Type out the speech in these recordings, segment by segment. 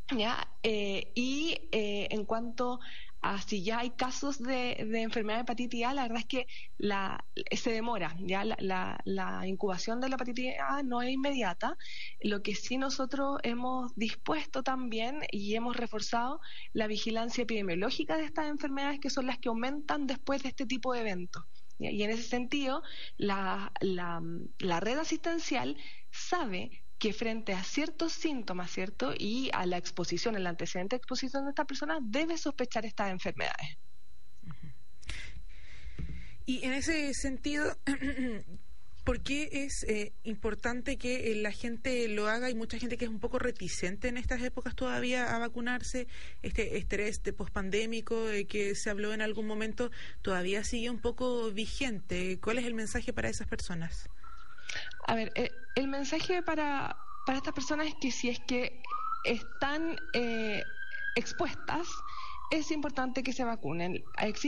¿Ya? En cuanto a si ya hay casos de enfermedad de hepatitis A, la verdad es que se demora, ¿ya? La incubación de la hepatitis A no es inmediata. Lo que sí nosotros hemos dispuesto también y hemos reforzado la vigilancia epidemiológica de estas enfermedades, que son las que aumentan después de este tipo de eventos. ¿Ya? Y en ese sentido, la red asistencial sabe que frente a ciertos síntomas, ¿cierto? Y a la exposición, el antecedente de exposición de esta persona, debe sospechar estas enfermedades. Y en ese sentido, ¿por qué es importante que la gente lo haga? Hay mucha gente que es un poco reticente en estas épocas todavía a vacunarse. Este estrés de pospandémico que se habló en algún momento todavía sigue un poco vigente. ¿Cuál es el mensaje para esas personas? A ver, el mensaje para estas personas es que si es que están expuestas, es importante que se vacunen.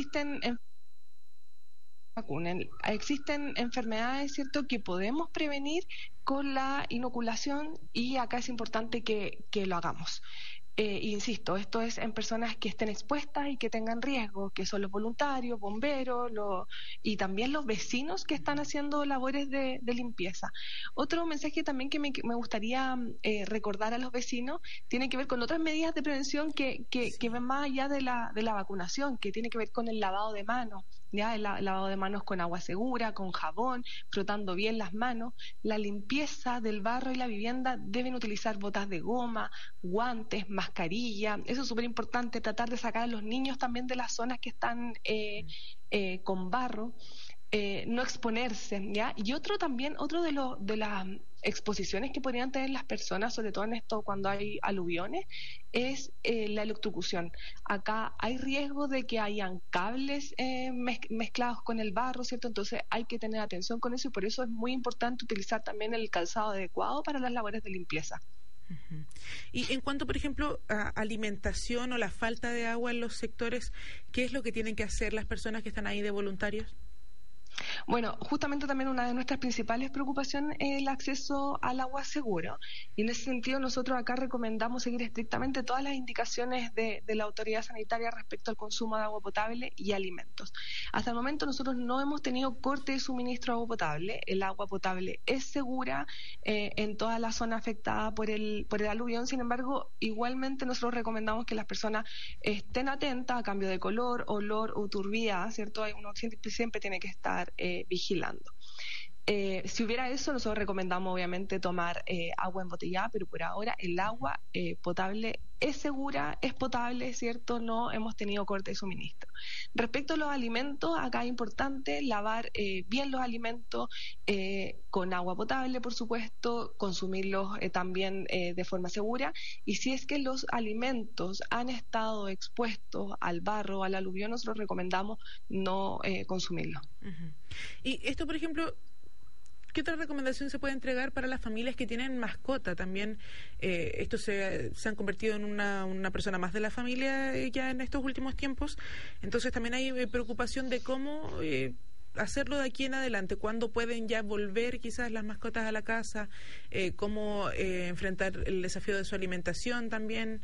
Existen enfermedades, ¿cierto?, que podemos prevenir con la inoculación, y acá es importante que lo hagamos. Insisto, esto es en personas que estén expuestas y que tengan riesgo, que son los voluntarios, bomberos, y también los vecinos que están haciendo labores de limpieza. Otro mensaje también que me gustaría recordar a los vecinos tiene que ver con otras medidas de prevención que van más allá de la vacunación, que tiene que ver con el lavado de manos, ¿ya? El lavado de manos con agua segura, con jabón, frotando bien las manos. La limpieza del barro y la vivienda, deben utilizar botas de goma, guantes, mascarilla. Eso es súper importante, tratar de sacar a los niños también de las zonas que están con barro. No exponerse, ¿ya? Y otro de las exposiciones que podrían tener las personas, sobre todo en esto cuando hay aluviones, es la electrocución. Acá hay riesgo de que hayan cables mezclados con el barro, ¿cierto? Entonces hay que tener atención con eso, y por eso es muy importante utilizar también el calzado adecuado para las labores de limpieza. Uh-huh. Y en cuanto, por ejemplo, a alimentación o la falta de agua en los sectores, ¿qué es lo que tienen que hacer las personas que están ahí de voluntarios? Bueno, justamente también una de nuestras principales preocupaciones es el acceso al agua seguro, y en ese sentido nosotros acá recomendamos seguir estrictamente todas las indicaciones de la autoridad sanitaria respecto al consumo de agua potable y alimentos. Hasta el momento nosotros no hemos tenido corte de suministro de agua potable. El agua potable es segura en toda la zona afectada por el aluvión. Sin embargo, igualmente nosotros recomendamos que las personas estén atentas a cambio de color, olor o turbidez, ¿cierto? Uno siempre tiene que estar vigilando. Si hubiera eso, nosotros recomendamos obviamente tomar agua embotellada, pero por ahora el agua potable es segura, es potable, ¿cierto? No hemos tenido corte de suministro. Respecto a los alimentos, acá es importante lavar bien los alimentos con agua potable, por supuesto, consumirlos también de forma segura, y si es que los alimentos han estado expuestos al barro, al aluvión, nosotros recomendamos no consumirlos. Uh-huh. Y esto, por ejemplo, ¿qué otra recomendación se puede entregar para las familias que tienen mascota? También estos se han convertido en una persona más de la familia ya en estos últimos tiempos. Entonces también hay preocupación de cómo hacerlo de aquí en adelante, cuándo pueden ya volver quizás las mascotas a la casa, cómo enfrentar el desafío de su alimentación también.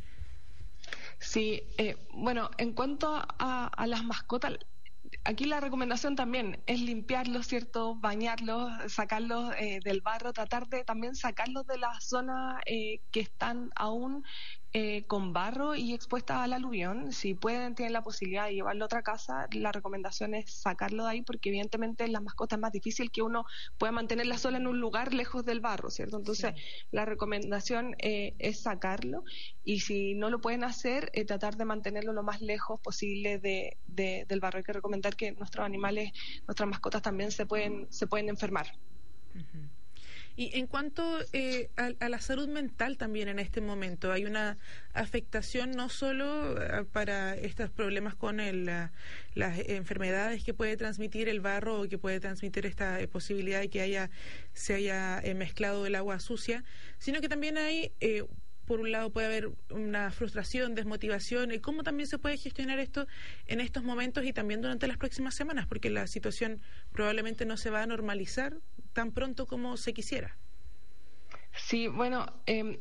Sí, bueno, en cuanto a las mascotas, aquí la recomendación también es limpiarlos, ¿cierto? Bañarlos, sacarlos del barro, tratar de también sacarlos de las zonas que están aún con barro y expuestas al aluvión. Si tienen la posibilidad de llevarlo a otra casa, la recomendación es sacarlo de ahí, porque evidentemente las mascotas es más difícil que uno pueda mantenerla sola en un lugar lejos del barro, ¿cierto? Entonces, sí, la recomendación es sacarlo, y si no lo pueden hacer, tratar de mantenerlo lo más lejos posible del barro. Hay que recomendar que nuestros animales, nuestras mascotas también se pueden enfermar. Uh-huh. Y en cuanto a la salud mental también en este momento, hay una afectación no solo para estos problemas con las enfermedades que puede transmitir el barro, o que puede transmitir esta posibilidad de que se haya mezclado el agua sucia, sino que también hay por un lado puede haber una frustración, desmotivación, y cómo también se puede gestionar esto en estos momentos y también durante las próximas semanas, porque la situación probablemente no se va a normalizar tan pronto como se quisiera. Sí, bueno,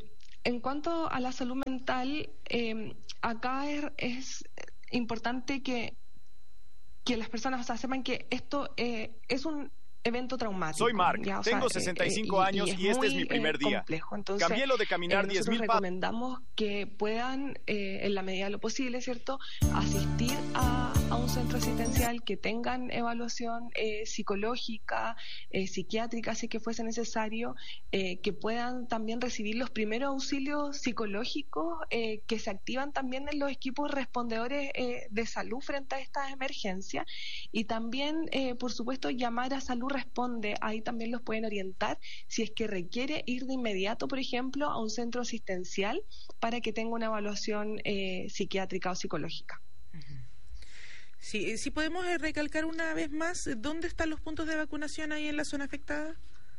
En cuanto a la salud mental, acá es importante que las personas sepan que esto es un evento traumático. Soy Mark, tengo 65 años y este es mi primer día. Complejo. Entonces, cambié lo de caminar 10,000 pasos. Recomendamos que puedan, en la medida de lo posible, ¿cierto?, asistir a un centro asistencial, que tengan evaluación psicológica, psiquiátrica, si que fuese necesario, que puedan también recibir los primeros auxilios psicológicos que se activan también en los equipos respondedores de salud frente a estas emergencias, y también, por supuesto, llamar a Salud Responde. Ahí también los pueden orientar si es que requiere ir de inmediato, por ejemplo, a un centro asistencial para que tenga una evaluación psiquiátrica o psicológica. Sí, si podemos recalcar una vez más, ¿dónde están los puntos de vacunación ahí en la zona afectada?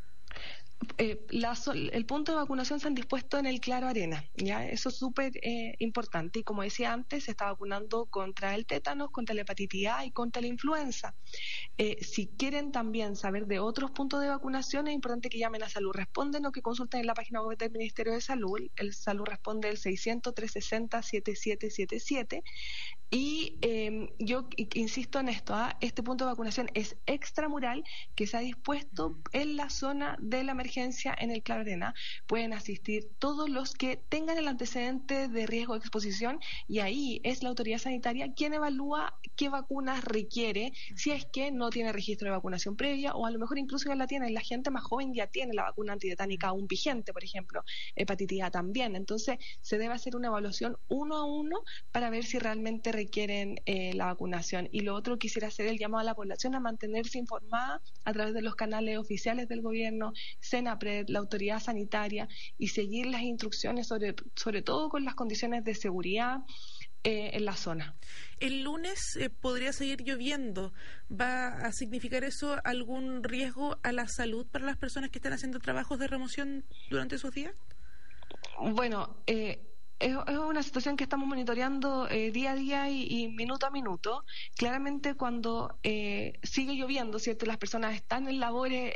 El punto de vacunación se han dispuesto en el Claro Arena, ¿ya? Eso es súper importante, y como decía antes, se está vacunando contra el tétanos, contra la hepatitis A y contra la influenza. Si quieren también saber de otros puntos de vacunación, es importante que llamen a Salud Responde o que consulten en la página web del Ministerio de Salud. El Salud Responde el 600-360-7777. Y yo insisto en esto, este punto de vacunación es extramural, que se ha dispuesto en la zona de la emergencia en el Claro Arena. Pueden asistir todos los que tengan el antecedente de riesgo de exposición, y ahí es la autoridad sanitaria quien evalúa qué vacunas requiere, si es que no tiene registro de vacunación previa, o a lo mejor incluso ya la tiene. La gente más joven ya tiene la vacuna antitetánica aún vigente, por ejemplo, hepatitis A también. Entonces se debe hacer una evaluación 1 a 1 para ver si realmente requieren la vacunación. Y lo otro, quisiera hacer el llamado a la población a mantenerse informada a través de los canales oficiales del gobierno, Senapred, la autoridad sanitaria, y seguir las instrucciones, sobre todo con las condiciones de seguridad en la zona. El lunes podría seguir lloviendo. ¿Va a significar eso algún riesgo a la salud para las personas que están haciendo trabajos de remoción durante esos días? Bueno, es una situación que estamos monitoreando día a día y minuto a minuto. Claramente, cuando sigue lloviendo, ¿cierto?, las personas están en labores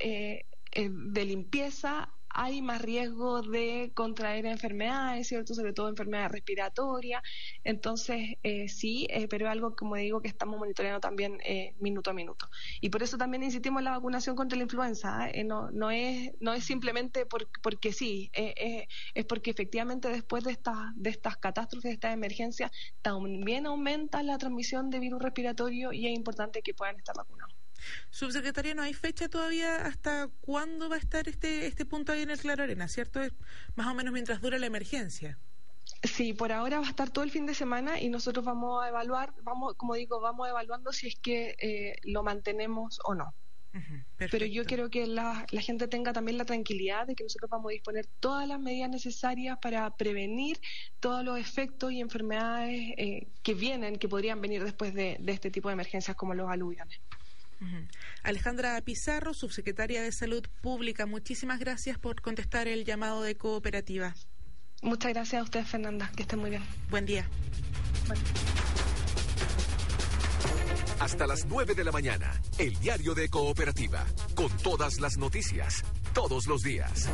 de limpieza, hay más riesgo de contraer enfermedades, ¿cierto?, sobre todo enfermedades respiratorias. Entonces, sí, pero es algo, como digo, que estamos monitoreando también minuto a minuto. Y por eso también insistimos en la vacunación contra la influenza. No es simplemente porque sí, es porque efectivamente después de estas catástrofes, de estas emergencias, también aumenta la transmisión de virus respiratorio, y es importante que puedan estar vacunados. Subsecretaria, no hay fecha todavía hasta cuándo va a estar este punto ahí en el Claro Arena, ¿cierto? Es más o menos mientras dura la emergencia. Sí, por ahora va a estar todo el fin de semana, y nosotros vamos a evaluar, vamos evaluando si es que lo mantenemos o no. Pero yo quiero que la gente tenga también la tranquilidad de que nosotros vamos a disponer todas las medidas necesarias para prevenir todos los efectos y enfermedades que podrían venir después de este tipo de emergencias como los aluviones. Alejandra Pizarro, subsecretaria de Salud Pública, muchísimas gracias por contestar el llamado de Cooperativa. Muchas gracias a usted, Fernanda, que estén muy bien. Buen día. Bueno. Hasta las 9 de la mañana, el diario de Cooperativa, con todas las noticias, todos los días.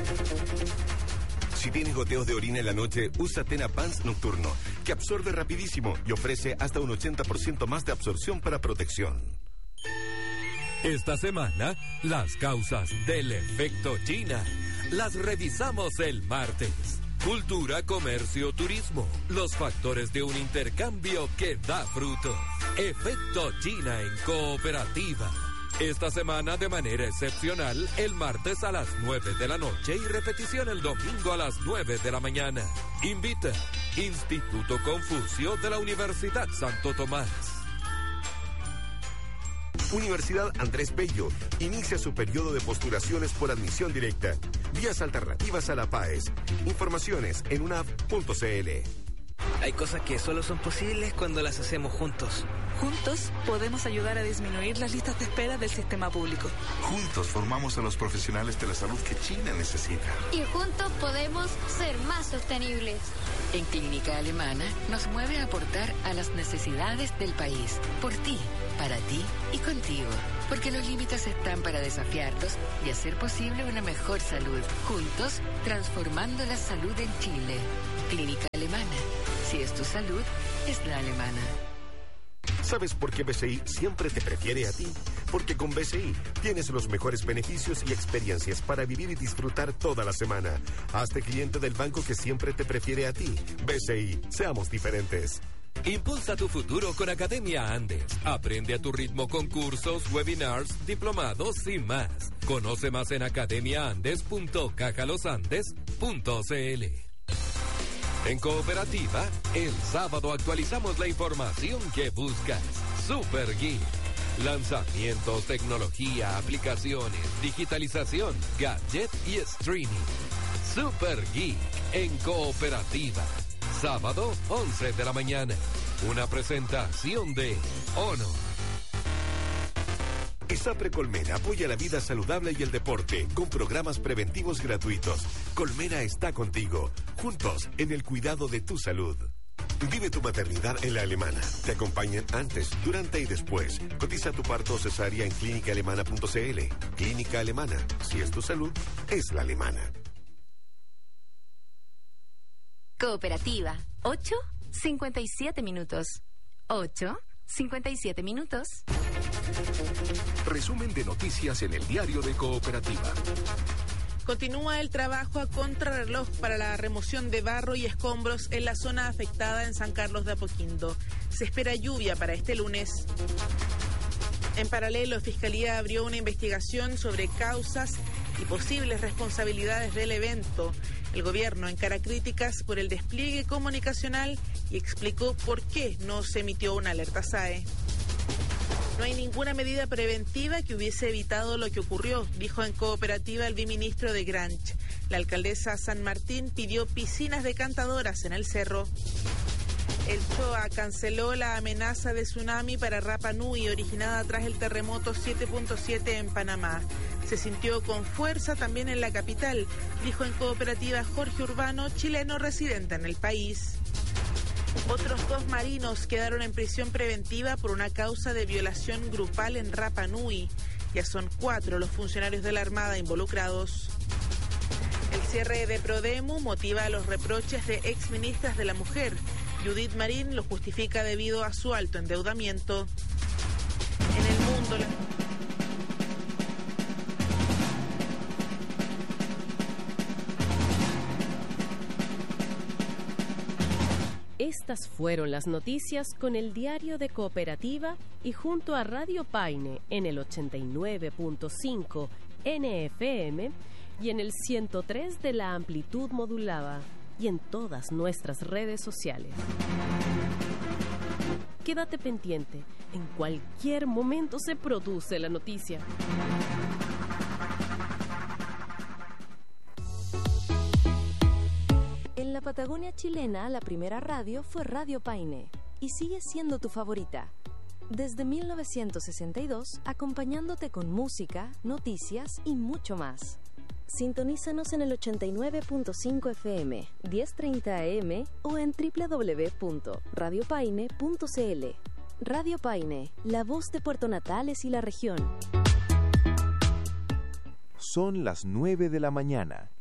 Si tienes goteos de orina en la noche, usa Tena Pants Nocturno, que absorbe rapidísimo y ofrece hasta un 80% más de absorción para protección. Esta semana, las causas del efecto China las revisamos el martes. Cultura, comercio, turismo, los factores de un intercambio que da frutos. Efecto China en Cooperativa. Esta semana de manera excepcional, el martes a las 9 de la noche y repetición el domingo a las 9 de la mañana. Invita Instituto Confucio de la Universidad Santo Tomás. Universidad Andrés Bello inicia su periodo de postulaciones por admisión directa. Vías alternativas a la PAES. Informaciones en unap.cl. Hay cosas que solo son posibles cuando las hacemos juntos. Juntos podemos ayudar a disminuir las listas de espera del sistema público. Juntos formamos a los profesionales de la salud que China necesita. Y juntos podemos ser más sostenibles. En Clínica Alemana nos mueve a aportar a las necesidades del país, por ti, para ti y contigo. Porque los límites están para desafiarlos y hacer posible una mejor salud. Juntos, transformando la salud en Chile. Clínica Alemana. Si es tu salud, es la alemana. ¿Sabes por qué BCI siempre te prefiere a ti? Porque con BCI tienes los mejores beneficios y experiencias para vivir y disfrutar toda la semana. Hazte cliente del banco que siempre te prefiere a ti. BCI, seamos diferentes. Impulsa tu futuro con Academia Andes. Aprende a tu ritmo con cursos, webinars, diplomados y más. Conoce más en academiaandes.cajalosandes.cl. En Cooperativa, el sábado actualizamos la información que buscas. Super Geek. Lanzamientos, tecnología, aplicaciones, digitalización, gadget y streaming. Super Geek en Cooperativa. Sábado, 11 de la mañana. Una presentación de Honor. ISAPRE Colmena apoya la vida saludable y el deporte con programas preventivos gratuitos. Colmena está contigo, juntos en el cuidado de tu salud. Vive tu maternidad en la Alemana. Te acompañan antes, durante y después. Cotiza tu parto o cesárea en clínicaalemana.cl. Clínica Alemana. Si es tu salud, es la alemana. Cooperativa. 8:57 minutos. 8:57 minutos. Resumen de noticias en el diario de Cooperativa. Continúa el trabajo a contrarreloj para la remoción de barro y escombros en la zona afectada en San Carlos de Apoquindo. Se espera lluvia para este lunes. En paralelo, Fiscalía abrió una investigación sobre causas y posibles responsabilidades del evento. El gobierno encara críticas por el despliegue comunicacional y explicó por qué no se emitió una alerta SAE. No hay ninguna medida preventiva que hubiese evitado lo que ocurrió, dijo en Cooperativa el viceministro de Granch. La alcaldesa San Martín pidió piscinas decantadoras en el cerro. El CHOA canceló la amenaza de tsunami para Rapa Nui originada tras el terremoto 7.7 en Panamá. Se sintió con fuerza también en la capital, dijo en Cooperativa Jorge Urbano, chileno residente en el país. Otros 2 marinos quedaron en prisión preventiva por una causa de violación grupal en Rapa Nui. Ya son 4 los funcionarios de la Armada involucrados. El cierre de Prodemu motiva a los reproches de exministras de la Mujer. Judith Marín lo justifica debido a su alto endeudamiento. En el mundo... Estas fueron las noticias con el diario de Cooperativa y junto a Radio Paine en el 89.5 NFM y en el 103 de la amplitud modulada y en todas nuestras redes sociales. Quédate pendiente, en cualquier momento se produce la noticia. En la Patagonia chilena, la primera radio fue Radio Paine y sigue siendo tu favorita. Desde 1962, acompañándote con música, noticias y mucho más. Sintonízanos en el 89.5 FM, 1030 AM o en www.radiopaine.cl. Radio Paine, la voz de Puerto Natales y la región. Son las 9 de la mañana.